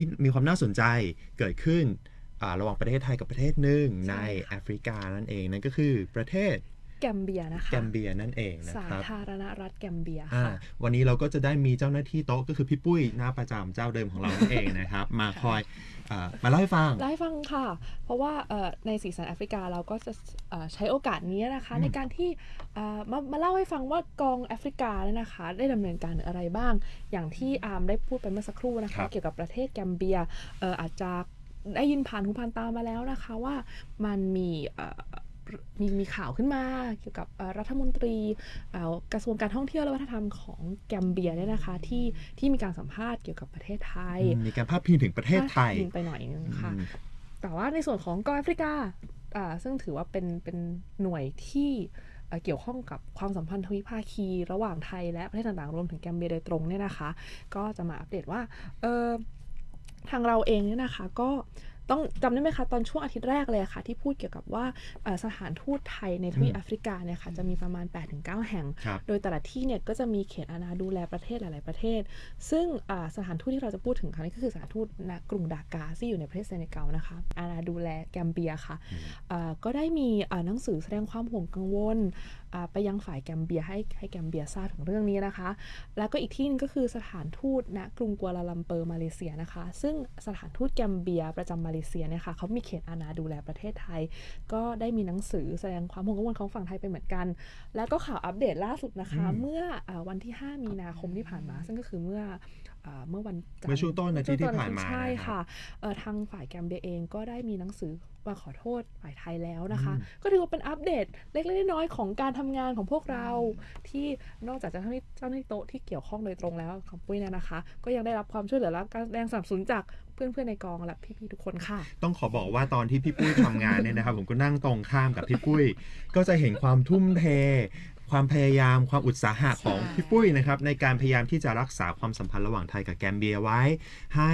มีความน่าสนใจเกิดขึ้นระหว่างประเทศไทยกับประเทศหนึ่งในแอฟริกานั่นเองนั่นก็คือประเทศแกมเบียนะคะแกมเบียนั่นเองนะสาครับธารณรัฐแกมเบียค่ะวันนี้เราก็จะได้มีเจ้าหน้าที่โต๊ะก็คือพี่ปุ้ยหน้าประจำเจ้าเดิมของเรานั่นเองนะครับมาคอยมาเล่าให้ฟังค่ะเพราะว่าในสีสันแอฟริกาเราก็จะใช้โอกาสนี้นะคะในการที่มาเล่าให้ฟังว่ากองแอฟริกาเนี่ยนะคะได้ดำเนินการอะไรบ้างอย่างที่อาร์มได้พูดไปเมื่อสักครู่นะคะเกี่ยวกับประเทศแกมเบียอาจจะได้ยินผ่านหูผ่านตามาแล้วนะคะว่ามันมีข่าวขึ้นมาเกี่ยวกับรัฐมนตรีกระทรวงการท่องเที่ยวและวัฒนธรรมของแกมเบียเนี่ยนะคะที่มีการสัมภาษณ์เกี่ยวกับประเทศไทยมีการพาดพิงถึงประเทศไทยไปหน่อยนึงค่ะแต่ว่าในส่วนของกองแอฟริกาซึ่งถือว่าเป็นหน่วยที่เกี่ยวข้องกับความสัมพันธ์ทวิภาคีระหว่างไทยและประเทศต่างๆรวมถึงแกมเบียโดยตรงเนี่ยนะคะก็จะมาอัปเดตว่าทางเราเองเนี่ยนะคะก็ต้องจำได้ไหมคะตอนช่วงอาทิตย์แรกเลยค่ะที่พูดเกี่ยวกับว่าสถานทูตไทยในทวีปแอฟริกาเนี่ยค่ะจะมีประมาณ 8-9 แห่งโดยแต่ละที่เนี่ยก็จะมีเขตอาณาดูแลประเทศหลายๆประเทศซึ่งสถานทูตที่เราจะพูดถึงครั้งนี้ก็คือสถานทูตณกรุงดากาที่อยู่ในประเทศเซเนกัลนะคะอาณาดูแลแกมเบียค่ะก็ได้มีหนังสือแสดงความห่วงกังวลไปยังฝ่ายแกมเบียให้แกมเบียทราบถึงเรื่องนี้นะคะแล้วก็อีกที่นึงก็คือสถานทูตณกรุงกัวลาลัมเปอร์มาเลเซียนะคะซึ่งสถานทูตแกมเบียประจำมาเลเซียเนี่ยค่ะเขามีเขตอาณาดูแลประเทศไทยก็ได้มีหนังสือแสดงความห่วงกังวลของฝั่งไทยไปเหมือนกันแล้วก็ข่าวอัปเดตล่าสุดนะคะเมื่อวันที่5มีนาคมที่ผ่านมาซึ่งก็คือเมื่อวันจันทร์เมื่อช่วงต้นอาทิตย์ที่ผ่านมาใช่ค่ะทางฝ่ายแกมเบียเองก็ได้มีหนังสือมาขอโทษฝ่ายไทยแล้วนะคะก็ถือว่าเป็นอัปเดตเล็กๆน้อยๆของการทำงานของพวกเราที่นอกจากจะให้เจ้าหน้าที่โต๊ะที่เกี่ยวข้องโดยตรงแล้วของปุ้ยเนี่ยนะคะก็ยังได้รับความช่วยเหลือและการแรงสนับสนุนจากเพื่อนๆในกองและพี่ๆทุกคนค่ะต้องขอบอกว่าตอนที่พี่ปุ้ยทำงานเนี่ยนะครับผมก็นั่งตรงข้ามกับพี่ปุ้ยก็จะเห็นความทุ่มเทความพยายามความอุตสาหะของพี่ปุ้ยนะครับในการพยายามที่จะรักษาความสัมพันธ์ระหว่างไทยกับแกมเบียไว้ให้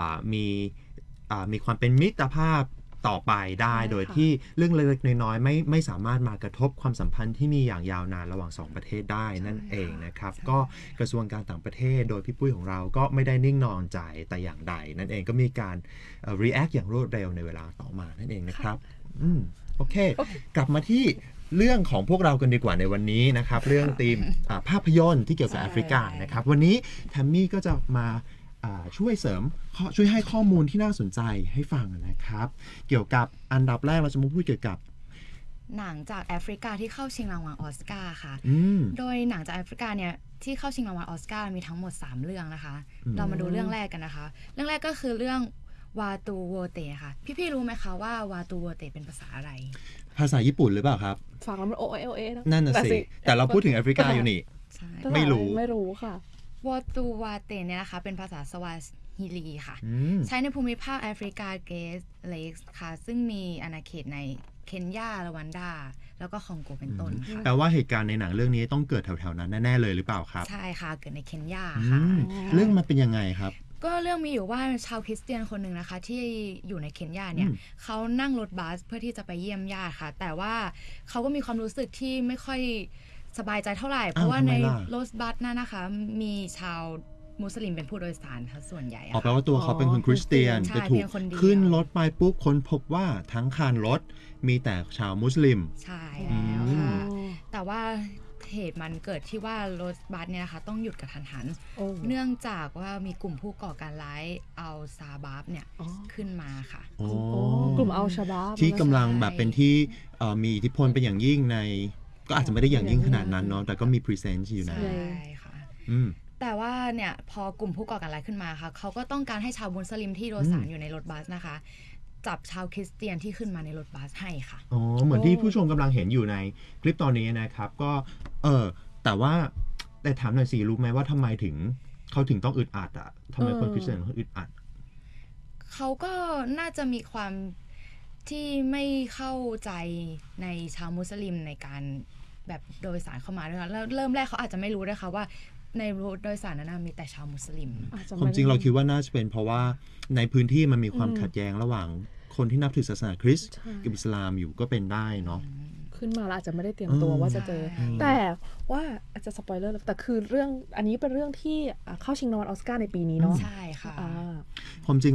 มีความเป็นมิตรภาพต่อไปได้โดยที่เรื่องเล็กๆน้อยๆไม่สามารถมากระทบความสัมพันธ์ที่มีอย่างยาวนานระหว่าง2ประเทศได้นั่นเองนะครับก็กระทรวงการต่างประเทศโดยพี่ปุ้ยของเราก็ไม่ได้นิ่งนอนใจแต่อย่างใดนั่นเองก็มีการreact อย่างรวดเร็วในเวลาต่อมานั่นเองนะครับโอเคกลับมาที่เรื่องของพวกเรากันดีกว่าในวันนี้นะครับเรื่องธีมภาพยนตร์ที่เกี่ยวกับแอฟริกานะครับวันนี้แทมมี่ก็จะมาช่วยเสริมช่วยให้ข้อมูลที่น่าสนใจให้ฟังนะครับเกี่ยวกับอันดับแรกเราจะมาพูดเกี่ยวกับหนังจากแอฟริกาที่เข้าชิงรางวัลออสการ์ค่ะโดยหนังจากแอฟริกาเนี่ยที่เข้าชิงรางวัลออสการ์มีทั้งหมด3เรื่องนะคะเรามาดูเรื่องแรกกันนะคะเรื่องแรกก็คือเรื่องวาตูโวเตค่ะพี่ๆรู้ไหมคะว่าวาตูโวเตเป็นภาษาอะไรภาษาญี่ปุ่นหรือเปล่าครับฟังแล้วมันโอเอเอนั่นน่ะสิแต่เราพูดถึงแอฟริกาอยู่นี่ไม่รู้ค่ะวาตูวาเตเนี่ยนะคะเป็นภาษาสวาฮิลีค่ะใช้ในภูมิภาคแอฟริกาเกสเลกส์ค่ะซึ่งมีอาณาเขตในเคนยารวันดาแล้วก็คองโกเป็นต้นแปลว่าเหตุการณ์ในหนังเรื่องนี้ต้องเกิดแถวๆนั้นแน่ๆเลยหรือเปล่าครับใช่ค่ะเกิดในเคนยาค่ะเรื่องมันเป็นยังไงครับก็เรื่องมีอยู่ว่าชาวคริสเตียนคนหนึ่งนะคะที่อยู่ในเคนยาเนี่ยเขานั่งรถบัสเพื่อที่จะไปเยี่ยมญาติค่ะแต่ว่าเขาก็มีความรู้สึกที่ไม่ค่อยสบายใจเท่าไหร่เพราะว่าในรถบัสนั่นนะคะมีชาวมุสลิมเป็นผู้โดยสารค่ะส่วนใหญ่แปลว่าตัวเขาเป็นคนคริสเตียนจะถูกขึ้นรถไปปุ๊บคนพบว่าทั้งคันรถมีแต่ชาวมุสลิมใช่แล้วค่ะแต่ว่าเหตุมันเกิดที่ว่ารถบัสเนี่ยนะคะต้องหยุดกระทันหันเนื่องจากว่ามีกลุ่มผู้ก่อการร้ายเอาซาบาบเนี่ยขึ้นมาค่ะกลุ่มเอาชาบาบที่กำลังแบบเป็นที่มีอิทธิพลเป็นอย่างยิ่งในก็อาจจะไม่ได้อย่างยิ่งขนาดนั้นเนาะแต่ก็มีพรีเซนซ์อยู่นะใช่ค่ะแต่ว่าเนี่ยพอกลุ่มผู้ก่อการร้ายขึ้นมาค่ะเขาก็ต้องการให้ชาวมุสลิมที่โดยสารอยู่ในรถบัสนะคะจับชาวคริสเตียนที่ขึ้นมาในรถบัสให้ค่ะเหมือนที่ผู้ชมกำลังเห็นอยู่ในคลิปตอนนี้นะครับก็แต่ถามหน่อยสิรู้ไหมว่าทำไมเขาถึงต้องอึดอัดอ่ะทำไมคนคริสเตียนเขาอึดอัดเขาก็น่าจะมีความที่ไม่เข้าใจในชาวมุสลิมในการแบบโดยสารเข้ามาด้วยค่ะแล้วเริ่มแรกเขาอาจจะไม่รู้ด้วยค่ะว่าในรถโดยสารนั้นมีแต่ชาวมุสลิมความจริงเราคิดว่าน่าจะเป็นเพราะว่าในพื้นที่มันมีความขัดแย้งระหว่างคนที่นับถือศาสนาคริสต์กับอิสลามอยู่ก็เป็นได้เนาะขึ้นมาแล้วอาจจะไม่ได้เตรียมตัวว่าจะเจอแต่ว่าอาจจะสปอยเลอร์แต่คือเรื่องอันนี้เป็นเรื่องที่เข้าชิงรางวัลออสการ์ในปีนี้เนาะใช่ค่ะความจริง